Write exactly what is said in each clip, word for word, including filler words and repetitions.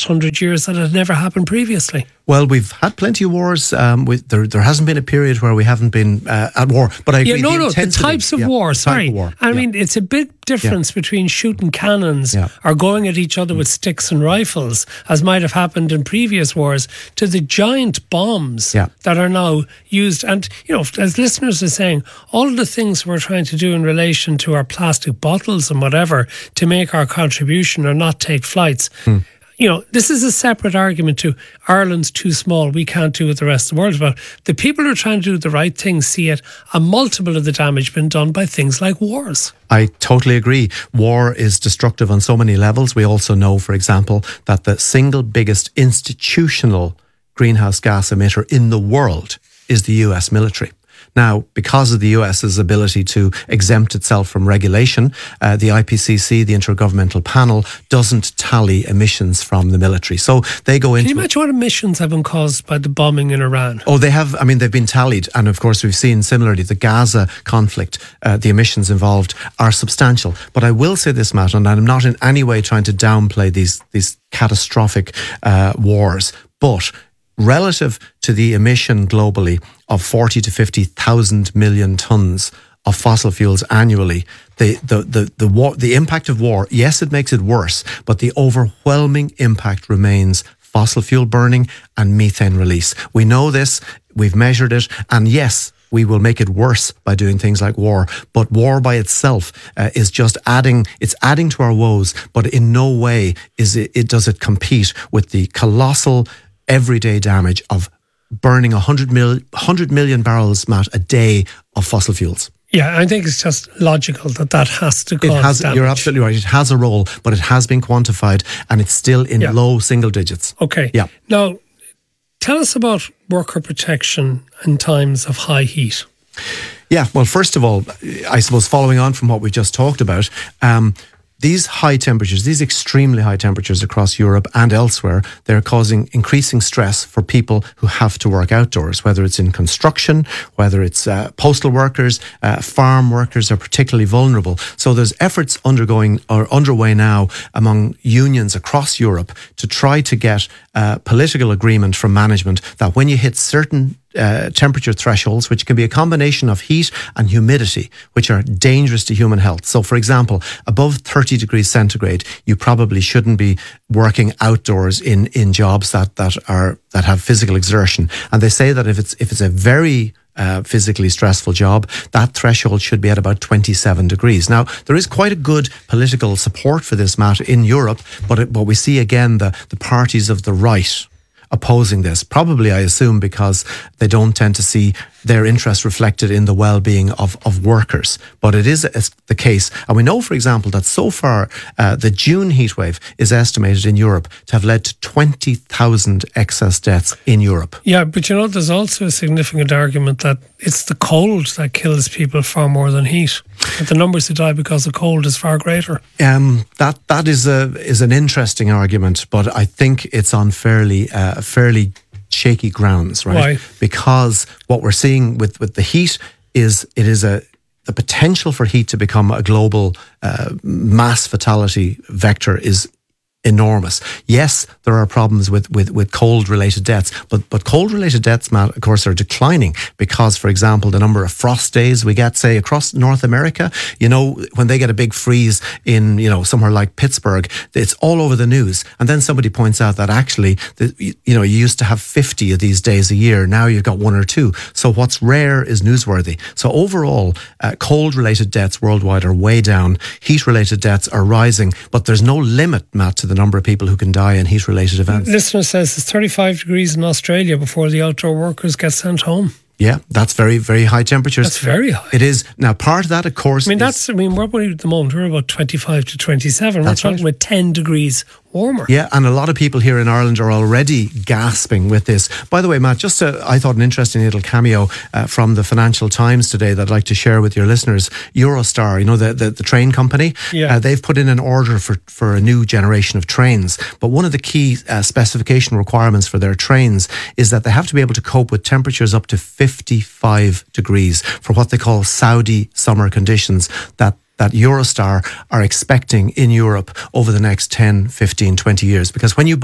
last hundred years that had never happened previously. Well, we've had plenty of wars. Um, with, there, there hasn't been a period where we haven't been uh, at war. But I agree. Yeah, no, the no, the types of yeah, war. Sorry, of war. I yeah. mean, it's a big difference yeah. between shooting cannons yeah. or going at each other with sticks and rifles, as might have happened in previous wars, to the giant bombs yeah. that are now used. And, you know, as listeners are saying, all of the things we're trying to do in relation to our plastic bottles and whatever to make our contribution or not take flights. Hmm. You know, this is a separate argument to Ireland's too small, we can't do what the rest of the world about. The people who are trying to do the right thing see it, a multiple of the damage been done by things like wars. I totally agree. War is destructive on so many levels. We also know, for example, that the single biggest institutional greenhouse gas emitter in the world is the U S military. Now, because of the US's ability to exempt itself from regulation, uh, the I P C C, the Intergovernmental Panel, doesn't tally emissions from the military. So they go into... Can you imagine what emissions have been caused by the bombing in Iran? Oh, they have. I mean, they've been tallied. And of course, we've seen similarly the Gaza conflict, uh, the emissions involved are substantial. But I will say this, Matt, and I'm not in any way trying to downplay these, these catastrophic uh, wars, but relative to the emission globally of forty to fifty thousand million tonnes of fossil fuels annually, the the the the war, the impact of war, yes, it makes it worse, but the overwhelming impact remains fossil fuel burning and methane release. We know this, we've measured it, and yes, we will make it worse by doing things like war. But war by itself uh, is just adding, it's adding to our woes, but in no way is it, it does it compete with the colossal everyday damage of burning one hundred, mil, one hundred million barrels, Matt, a day of fossil fuels. Yeah, I think it's just logical that that has to cause it has, damage. You're absolutely right. It has a role, but it has been quantified and it's still in yeah. low single digits. Okay. Yeah. Now, tell us about worker protection in times of high heat. Yeah, well, first of all, I suppose following on from what we just talked about, um, these high temperatures, these extremely high temperatures across Europe and elsewhere, they're causing increasing stress for people who have to work outdoors, whether it's in construction, whether it's uh, postal workers, uh, farm workers are particularly vulnerable. So there's efforts undergoing or underway now among unions across Europe to try to get uh, political agreement from management that when you hit certain Uh, temperature thresholds, which can be a combination of heat and humidity, which are dangerous to human health. So, for example, above thirty degrees centigrade, you probably shouldn't be working outdoors in, in jobs that, that are that have physical exertion. And they say that if it's if it's a very uh, physically stressful job, that threshold should be at about twenty-seven degrees. Now, there is quite a good political support for this matter in Europe, but it, but we see again the the parties of the right opposing this, probably, I assume, because they don't tend to see their interest reflected in the well-being of, of workers. But it is the case. And we know, for example, that so far uh, the June heatwave is estimated in Europe to have led to twenty thousand excess deaths in Europe. Yeah, but you know, there's also a significant argument that it's the cold that kills people far more than heat. That the numbers who die because of cold is far greater. Um, that that is a is an interesting argument, but I think it's on fairly uh, fairly shaky grounds, right? Why? Because what we're seeing with, with the heat is it is a the potential for heat to become a global uh, mass fatality vector is enormous. Yes, there are problems with, with, with cold-related deaths, but but cold-related deaths, Matt, of course, are declining because, for example, the number of frost days we get, say, across North America, you know, when they get a big freeze in, you know, somewhere like Pittsburgh, it's all over the news. And then somebody points out that actually, the, you know, you used to have fifty of these days a year. Now you've got one or two. So what's rare is newsworthy. So overall, uh, cold-related deaths worldwide are way down. Heat-related deaths are rising, but there's no limit, Matt, to the number of people who can die in heat-related events. Listener says it's thirty-five degrees in Australia before the outdoor workers get sent home. Yeah, that's very, very high temperatures. That's very high. It is. Now, part of that, of course... I mean, is, that's, I mean, we're at the moment, we're about twenty-five to twenty-seven. That's we're talking right. about ten degrees warmer. Yeah, and a lot of people here in Ireland are already gasping with this. By the way, Matt, just a, I thought an interesting little cameo uh, from the Financial Times today that I'd like to share with your listeners. Eurostar, you know, the, the, the train company, yeah. uh, they've put in an order for, for a new generation of trains. But one of the key uh, specification requirements for their trains is that they have to be able to cope with temperatures up to fifty-five degrees for what they call Saudi summer conditions that that Eurostar are expecting in Europe over the next ten, fifteen, twenty years. Because when you buy a new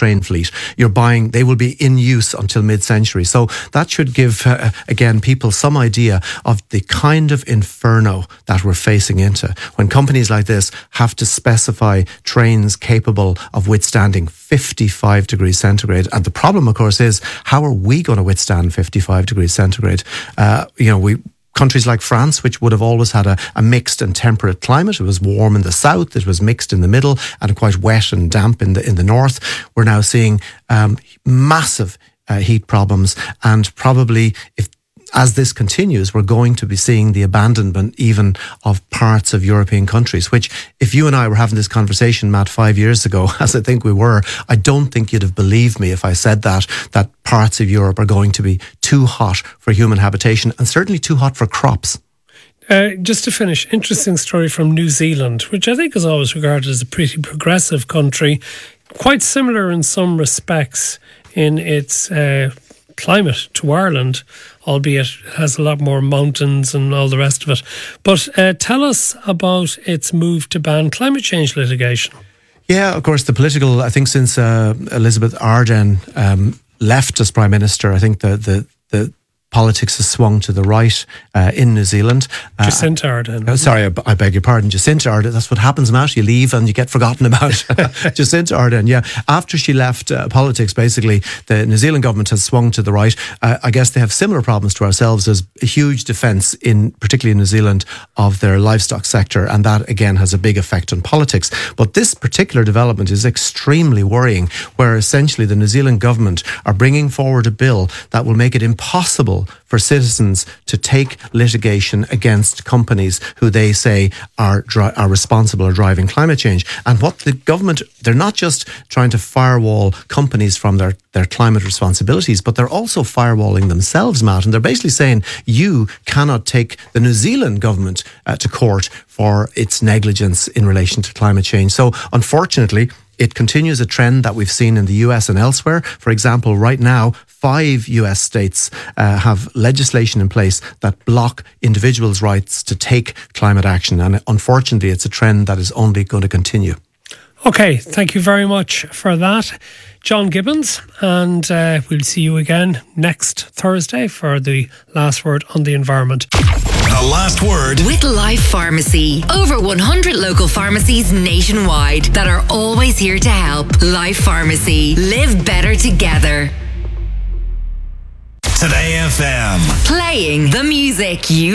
train fleet. You're buying, they will be in use until mid-century. So that should give, uh, again, people some idea of the kind of inferno that we're facing into when companies like this have to specify trains capable of withstanding fifty-five degrees centigrade. And the problem, of course, is how are we going to withstand fifty-five degrees centigrade? Uh, you know, we countries like France, which would have always had a, a mixed and temperate climate. It was warm in the south, it was mixed in the middle, and quite wet and damp in the in the north. We're now seeing um, massive uh, heat problems, and probably if as this continues, we're going to be seeing the abandonment even of parts of European countries, which if you and I were having this conversation, Matt, five years ago, as I think we were, I don't think you'd have believed me if I said that, that parts of Europe are going to be too hot for human habitation and certainly too hot for crops. Uh, just to finish, interesting story from New Zealand, which I think is always regarded as a pretty progressive country, quite similar in some respects in its uh, climate to Ireland, albeit it has a lot more mountains and all the rest of it. But uh, tell us about its move to ban climate change litigation. Yeah, of course, the political, I think since uh, Elizabeth Ardern um, left as Prime Minister, I think the the, the politics has swung to the right uh, in New Zealand. Uh, Jacinta Ardern. Oh, sorry, I, I beg your pardon. Jacinta Ardern. That's what happens, Matt. You leave and you get forgotten about. Jacinta Ardern, yeah. After she left uh, politics, basically, the New Zealand government has swung to the right. Uh, I guess they have similar problems to ourselves. There's a huge defence, in particularly in New Zealand, of their livestock sector, and that, again, has a big effect on politics. But this particular development is extremely worrying, where essentially the New Zealand government are bringing forward a bill that will make it impossible for citizens to take litigation against companies who they say are dri- are responsible or driving climate change. And what the government, they're not just trying to firewall companies from their, their climate responsibilities, but they're also firewalling themselves, Matt. And they're basically saying you cannot take the New Zealand government uh, to court for its negligence in relation to climate change. So unfortunately, it continues a trend that we've seen in the U S and elsewhere. For example, right now, five U S states uh, have legislation in place that block individuals' rights to take climate action. And unfortunately, it's a trend that is only going to continue. Okay, thank you very much for that, John Gibbons. And uh, we'll see you again next Thursday for the last word on the environment. The Last Word with Life Pharmacy. Over one hundred local pharmacies nationwide that are always here to help. Life Pharmacy. Live better together. Today F M. Playing the music you